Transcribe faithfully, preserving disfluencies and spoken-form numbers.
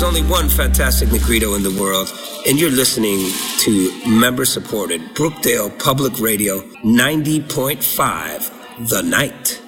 There's only one fantastic Negrito in the world, and you're listening to member-supported Brookdale Public Radio ninety point five, The Night.